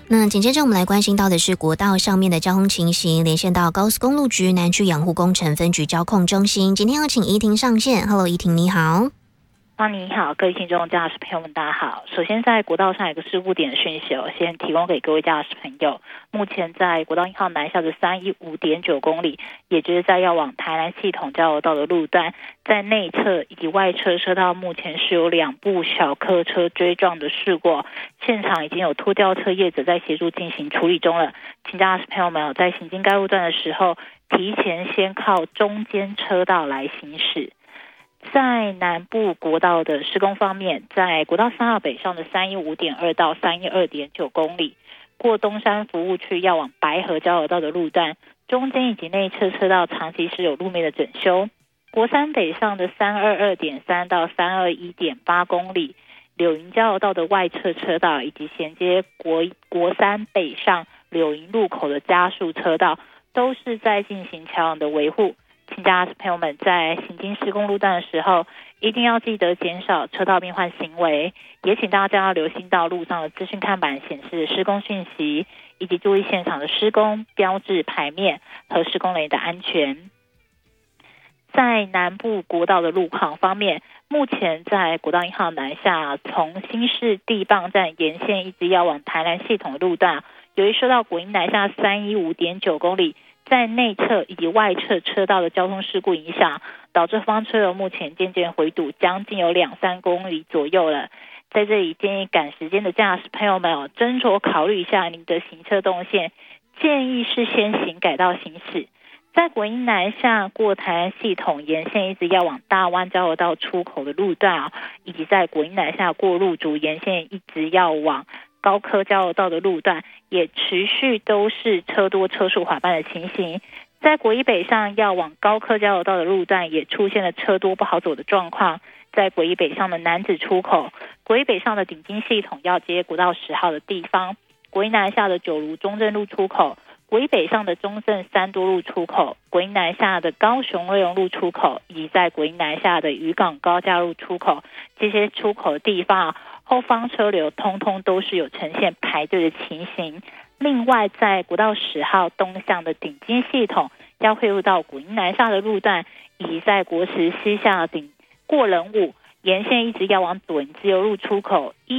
那紧接着我们来关心到的是国道上面的交通情形，连线到高速公路局南区养护工程分局交控中心，今天要请怡婷上线。Hello， 怡婷你好。 你好，各位听众驾驶朋友们大家好。首先在国道上有个事故点的讯息先提供给各位驾驶朋友。目前在国道1号南下的 315.9 公里，也就是在要往台南系统交流道的路段，在内侧以及外侧车道目前是有2部小客车追撞的事故，现场已经有拖吊车业者在协助进行处理中了。请驾驶朋友们在行经该路段的时候，提前先靠中间车道来行驶。在南部国道的施工方面，在国道3号北上的 315.2 到 312.9 公里，过东山服务区要往白河交流道的路段，中间以及内侧车道长期是有路面的整修。国3北上的 322.3 到 321.8 公里，柳营交流道的外侧车道以及衔接国3北上柳营路口的加速车道，都是在进行桥梁的维护。请驾驶朋友们在行经施工路段的时候，一定要记得减少车道变换行为，也请大家要留心到路上的资讯看板显示的施工讯息，以及注意现场的施工标志牌面和施工人员的安全。在南部国道的路况方面，目前在国道1号南下，从新市地磅站沿线一直要往台南系统的路段，由于受到国营南下 315.9 公里，在内侧以及外侧车道的交通事故影响，导致后方车流目前渐渐回堵，将近有2-3公里左右了。在这里建议赶时间的驾驶朋友们斟酌考虑一下您的行车动线，建议是先行改道行驶。在国营南下过台南系统沿线一直要往大湾交流道出口的路段以及在国营南下过路竹沿线一直要往高科交流道的路段，也持续都是车多车速缓慢的情形。在国一北上要往高科交流道的路段，也出现了车多不好走的状况。在国一北上的南子出口，国一北上的顶金系统要接国道10号的地方，国一南下的九如中正路出口，国一北上的中正三多路出口，国一南下的高雄瑞荣路出口，以及在国一南下的渔港高架路出口，这些出口的地方后方车流通通都是有呈现排队的情形。另外在国道10号东向的顶金系统要汇入到国营南下的路段，以及在国10西向的过仁武沿线一直要往左营自由路出口